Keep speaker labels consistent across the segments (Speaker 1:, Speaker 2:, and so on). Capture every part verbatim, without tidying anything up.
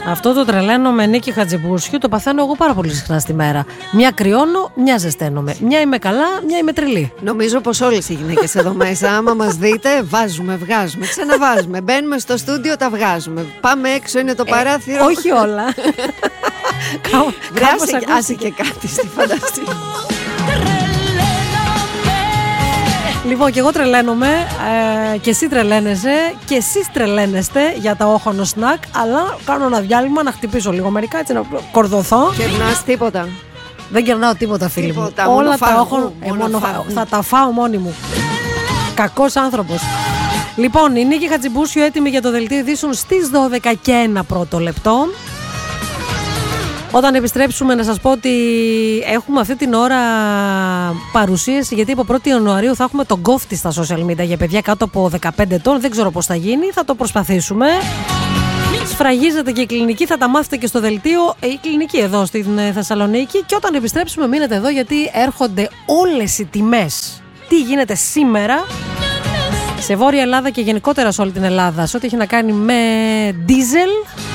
Speaker 1: Αυτό το τρελαίνω με Νίκη Χατζημπούσιου το παθαίνω εγώ πάρα πολύ συχνά στη μέρα. Μια κρυώνω, μια ζεσταίνομαι. Μια είμαι καλά, μια είμαι τρελή.
Speaker 2: Νομίζω πως όλες οι γυναίκες εδώ μέσα, άμα μας δείτε, βάζουμε, βγάζουμε, ξαναβάζουμε. Μπαίνουμε στο στούντιο, τα βγάζουμε. Πάμε έξω, είναι το παράθυρο.
Speaker 1: Ε, όχι όλα.
Speaker 2: Άσε, άσε και κάτι στη φαντασία.
Speaker 1: Λοιπόν, και εγώ τρελαίνομαι ε, και εσύ τρελαίνεσαι και εσείς τρελαίνεστε για τα όχονο σνακ, αλλά κάνω ένα διάλειμμα να χτυπήσω λίγο μερικά, έτσι να κορδωθώ.
Speaker 2: Κερνάς τίποτα?
Speaker 1: Δεν κερνάω τίποτα, φίλοι
Speaker 2: τίποτα,
Speaker 1: μου. Όλα
Speaker 2: φάγου,
Speaker 1: τα όχονα μόνο θα τα φάω μόνη μου. Κακός άνθρωπος. Λοιπόν, η Νίκη Χατζημπούσιου έτοιμη για το δελτίο ειδήσεων στις δώδεκα και ένα πρώτο λεπτό. Όταν επιστρέψουμε να σας πω ότι έχουμε αυτή την ώρα παρουσίαση, γιατί από πρώτη Ιανουαρίου θα έχουμε τον κόφτη στα social media για παιδιά κάτω από δεκαπέντε ετών. Δεν ξέρω πώς θα γίνει, θα το προσπαθήσουμε. Σφραγίζεται και η κλινική, θα τα μάθετε και στο δελτίο. Η κλινική εδώ στην Θεσσαλονίκη. Και όταν επιστρέψουμε μείνετε εδώ, γιατί έρχονται όλες οι τιμές. Τι γίνεται σήμερα σε Βόρεια Ελλάδα και γενικότερα σε όλη την Ελλάδα, σε ό,τι έχει να κάνει με ντίζελ,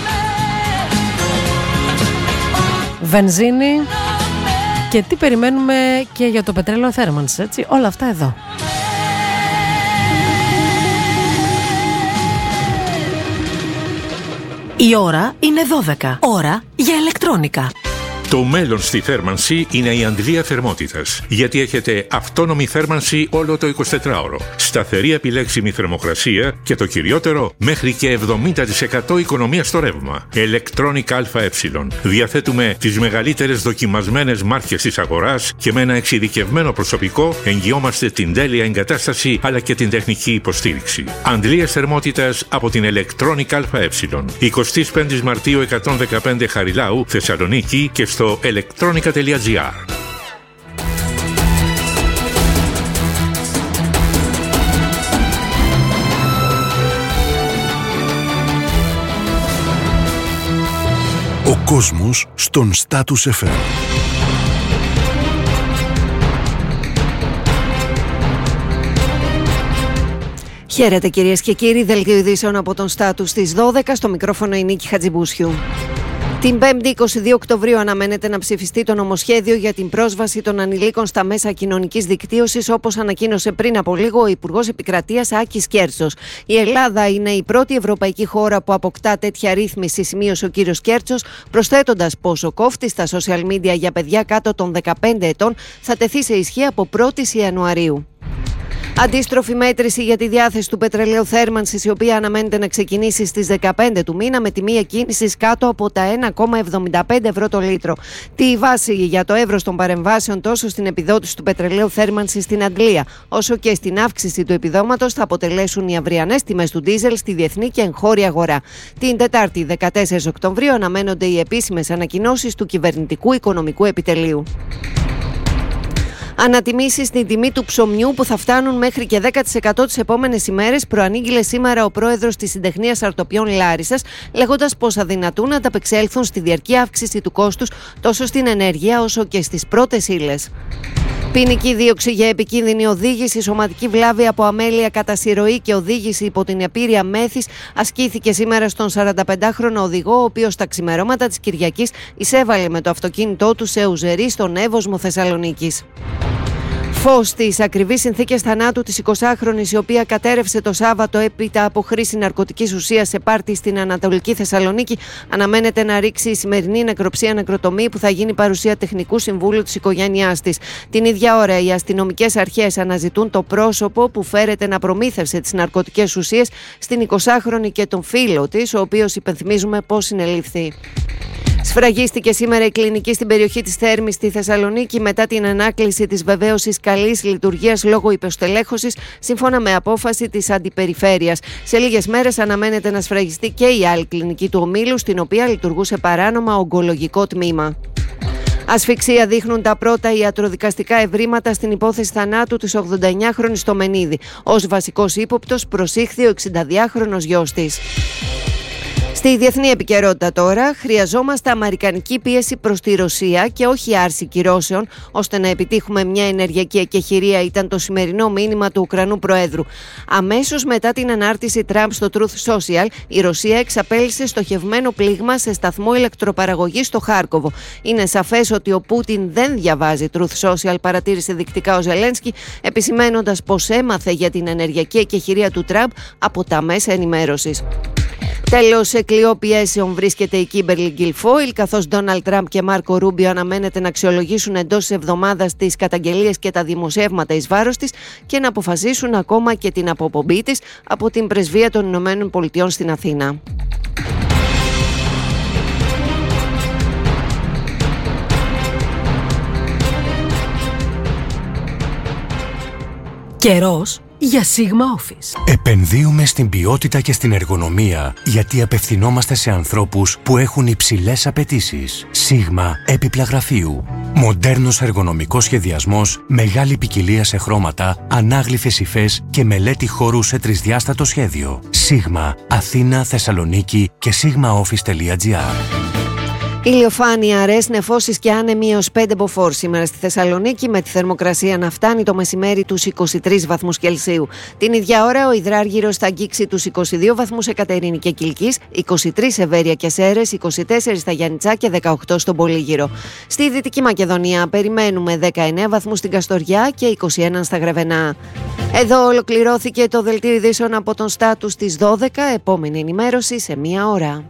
Speaker 1: βενζίνη και τι περιμένουμε και για το πετρέλαιο θέρμανσης, έτσι, όλα αυτά εδώ.
Speaker 3: Η ώρα είναι δώδεκα. Ώρα για ηλεκτρόνικα.
Speaker 4: Το μέλλον στη θέρμανση είναι η Αντλία Θερμότητας, γιατί έχετε αυτόνομη θέρμανση όλο το εικοσιτετράωρο, σταθερή επιλέξιμη θερμοκρασία και το κυριότερο, μέχρι και εβδομήντα τοις εκατό οικονομία στο ρεύμα. Electronic ΑΕ. Διαθέτουμε τις μεγαλύτερες δοκιμασμένες μάρκες της αγοράς και με ένα εξειδικευμένο προσωπικό εγγυόμαστε την τέλεια εγκατάσταση αλλά και την τεχνική υποστήριξη. Αντλίες θερμότητας από την Electronic ΑΕ. εικοστή πέμπτη Μαρτίου εκατόν δεκαπέντε Χαριλάου, Θεσσαλονίκη και στο στο electronica τελεία gr.
Speaker 5: Ο κόσμος στον Status εφ εμ.
Speaker 2: Χαίρετε κυρίες και κύριοι, δελτίο ειδήσεων από τον Status στις δώδεκα, στο μικρόφωνο η Νίκη Χατζημπούσιου. Την Πέμπτη είκοσι δύο Οκτωβρίου αναμένεται να ψηφιστεί το νομοσχέδιο για την πρόσβαση των ανηλίκων στα μέσα κοινωνικής δικτύωσης, όπως ανακοίνωσε πριν από λίγο ο Υπουργός Επικρατείας Άκης Κέρτσος. Η Ελλάδα είναι η πρώτη ευρωπαϊκή χώρα που αποκτά τέτοια ρύθμιση, σημείωσε ο κύριος Κέρτσος, προσθέτοντας πως ο κόφτης στα social media για παιδιά κάτω των δεκαπέντε ετών θα τεθεί σε ισχύ από πρώτη Ιανουαρίου. Αντίστροφη μέτρηση για τη διάθεση του πετρελαίου θέρμανσης, η οποία αναμένεται να ξεκινήσει στις δεκαπέντε του μήνα με τιμή εκκίνησης κάτω από τα ένα κόμμα εβδομήντα πέντε ευρώ το λίτρο. Τη βάση για το εύρος των παρεμβάσεων τόσο στην επιδότηση του πετρελαίου θέρμανσης στην Αγγλία, όσο και στην αύξηση του επιδόματος θα αποτελέσουν οι αυριανές τιμές του ντίζελ στη διεθνή και εγχώρια αγορά. Την Τετάρτη δεκατέσσερις Οκτωβρίου αναμένονται οι επίσημες ανακοινώσεις του Κυβερνητικού Οικονομικού Επιτελείου. Ανατιμήσεις στην τιμή του ψωμιού που θα φτάνουν μέχρι και δέκα τοις εκατό τις επόμενες ημέρες, προανήγγειλε σήμερα ο πρόεδρος της Συντεχνίας Αρτοπιών Λάρισσας, λέγοντας πως αδυνατούν να ανταπεξέλθουν στη διαρκή αύξηση του κόστους τόσο στην ενέργεια όσο και στις πρώτες ύλες. Ποινική δίωξη για επικίνδυνη οδήγηση, σωματική βλάβη από αμέλεια κατά συρροή και οδήγηση υπό την επίρρεια μέθης ασκήθηκε σήμερα στον σαρανταπεντάχρονο οδηγό, ο οποίος τα ξημερώματα της Κυριακής εισέβαλε με το αυτοκίνητό του σε Ουζερί στον Εύωσμο Θεσσαλονίκης. Φως στις ακριβείς συνθήκες θανάτου της εικοσάχρονης, η οποία κατέρευσε το Σάββατο έπειτα από χρήση ναρκωτικής ουσίας σε πάρτι στην Ανατολική Θεσσαλονίκη, αναμένεται να ρίξει η σημερινή νεκροψία νεκροτομή που θα γίνει παρουσία τεχνικού συμβούλου της οικογένειάς της. Την ίδια ώρα, οι αστυνομικές αρχές αναζητούν το πρόσωπο που φέρεται να προμήθευσε τις ναρκωτικές ουσίες στην εικοσάχρονη και τον φίλο της, ο οποίος υπενθυμίζουμε πως συνελήφθη. Σφραγίστηκε σήμερα η κλινική στην περιοχή της Θέρμης στη Θεσσαλονίκη μετά την ανάκληση της βεβαίωσης καλής λειτουργίας λόγω υποστελέχωσης, σύμφωνα με απόφαση της Αντιπεριφέρειας. Σε λίγες μέρες αναμένεται να σφραγιστεί και η άλλη κλινική του ομίλου, στην οποία λειτουργούσε παράνομα ογκολογικό τμήμα. Ασφυξία δείχνουν τα πρώτα ιατροδικαστικά ευρήματα στην υπόθεση θανάτου της ογδονταεννιάχρονης στο Μενίδη. Ως βασικός ύποπτος προσήχθη ο εξηνταδυάχρονος γιος της. Στη διεθνή επικαιρότητα τώρα, χρειαζόμαστε αμερικανική πίεση προς τη Ρωσία και όχι άρση κυρώσεων, ώστε να επιτύχουμε μια ενεργειακή εκεχηρία, ήταν το σημερινό μήνυμα του Ουκρανού Προέδρου. Αμέσως μετά την ανάρτηση Τραμπ στο Truth Social, η Ρωσία εξαπέλυσε στοχευμένο πλήγμα σε σταθμό ηλεκτροπαραγωγής στο Χάρκοβο. Είναι σαφές ότι ο Πούτιν δεν διαβάζει Truth Social, παρατήρησε δεικτικά ο Ζελένσκι, επισημένοντας πως έμαθε για την ενεργειακή εκεχηρία του Τραμπ από τα μέσα ενημέρωσης. Τέλος, σε κλειό πιέσεων βρίσκεται η Κίμπερλι Γκιλφόιλ, καθώς Ντόναλντ Τραμπ και Μάρκο Ρούμπιο αναμένεται να αξιολογήσουν εντός της εβδομάδας τις καταγγελίες και τα δημοσιεύματα εις βάρος της και να αποφασίσουν ακόμα και την αποπομπή της από την Πρεσβεία των Ηνωμένων Πολιτειών στην Αθήνα.
Speaker 3: Καιρός για Sigma Office.
Speaker 5: Επενδύουμε στην ποιότητα και στην εργονομία γιατί απευθυνόμαστε σε ανθρώπους που έχουν υψηλές απαιτήσεις. Sigma έπιπλα γραφείου. Μοντέρνος εργονομικός σχεδιασμός, μεγάλη ποικιλία σε χρώματα, ανάγλυφες υφές και μελέτη χώρου σε τρισδιάστατο σχέδιο. Sigma Αθήνα, Θεσσαλονίκη και sigma office τελεία gr.
Speaker 2: Ηλιοφάνεια, αραιές νεφώσεις και άνεμοι έως πέντε μποφόρ σήμερα στη Θεσσαλονίκη, με τη θερμοκρασία να φτάνει το μεσημέρι τους είκοσι τρεις βαθμούς Κελσίου. Την ίδια ώρα ο υδράργυρος θα αγγίξει τους είκοσι δύο βαθμούς Εκατερίνη και Κιλκής, είκοσι τρεις Ευέρεια και Σέρρες, είκοσι τέσσερα στα Γιαννιτσά και δεκαοκτώ στον Πολύγυρο. Στη Δυτική Μακεδονία περιμένουμε δεκαεννέα βαθμούς στην Καστοριά και είκοσι ένα στα Γρεβενά. Εδώ ολοκληρώθηκε το δελτίο ειδήσεων από τον Στάτου στις δώδεκα, επόμενη ενημέρωση σε μία ώρα.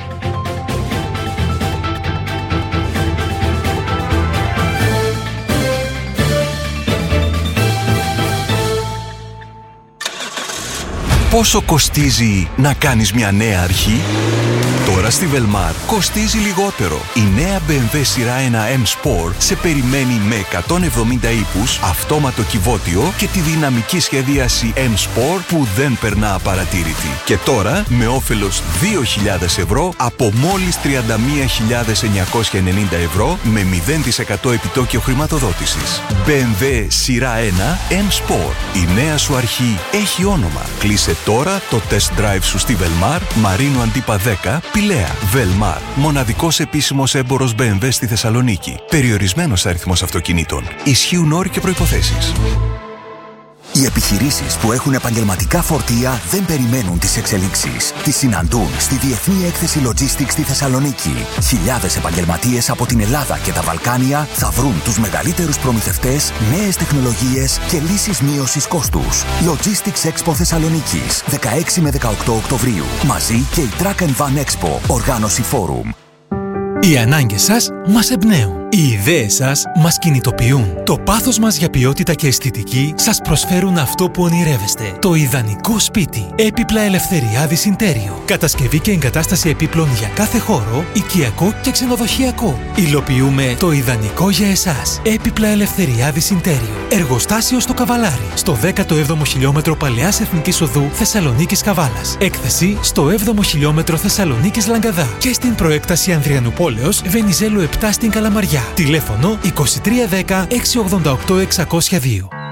Speaker 6: Πόσο κοστίζει να κάνεις μια νέα αρχή? Τώρα στη Velmar κοστίζει λιγότερο. Η νέα μπι εμ ντάμπλιου σειρά ένα M Sport σε περιμένει με εκατόν εβδομήντα ύπους, αυτόματο κυβότιο και τη δυναμική σχεδίαση M Sport που δεν περνά απαρατήρητη. Και τώρα με όφελος δύο χιλιάδες ευρώ από μόλις τριάντα μία χιλιάδες εννιακόσια ενενήντα ευρώ με μηδέν τοις εκατό επιτόκιο χρηματοδότησης. μπι εμ ντάμπλιου σειρά ένα M Sport. Η νέα σου αρχή έχει όνομα. Κλείσε τώρα το test drive σου στη Velmar, Μαρίνου Αντίπα δέκα, Πηλαία. Velmar, μοναδικός επίσημος έμπορος μπι εμ ντάμπλιου στη Θεσσαλονίκη. Περιορισμένος αριθμός αυτοκινήτων. Ισχύουν όροι και προϋποθέσεις.
Speaker 7: Οι επιχειρήσεις που έχουν επαγγελματικά φορτία δεν περιμένουν τις εξελίξεις. Τις συναντούν στη Διεθνή Έκθεση Logistics στη Θεσσαλονίκη. Χιλιάδες επαγγελματίες από την Ελλάδα και τα Βαλκάνια θα βρουν τους μεγαλύτερους προμηθευτές, νέες τεχνολογίες και λύσεις μείωσης κόστους. Logistics Expo Θεσσαλονίκης, δεκαέξι με δεκαοκτώ Οκτωβρίου. Μαζί και η Truck and Van Expo, οργάνωση Forum.
Speaker 8: Οι ανάγκες σας μας εμπνέουν. Οι ιδέες σας μας κινητοποιούν. Το πάθος μας για ποιότητα και αισθητική σας προσφέρουν αυτό που ονειρεύεστε. Το ιδανικό σπίτι. Έπιπλα Ελευθεριάδης Ιντέριο. Κατασκευή και εγκατάσταση επίπλων για κάθε χώρο, οικιακό και ξενοδοχειακό. Υλοποιούμε το ιδανικό για εσάς. Έπιπλα Ελευθεριάδης Ιντέριο. Εργοστάσιο στο Καβαλάρι. Στο δέκατο έβδομο χιλιόμετρο Παλαιάς Εθνικής Οδού Θεσσαλονίκης Καβάλας. Έκθεση στο έβδομο χιλιόμετρο Θεσσαλονίκης Λαγκαδά. Και στην προέκταση Ανδριανουπόλεως Βενιζέλου επτά στην Καλαμαριά. Τηλέφωνο είκοσι τρία δέκα έξι ογδόντα οκτώ εξακόσια δύο.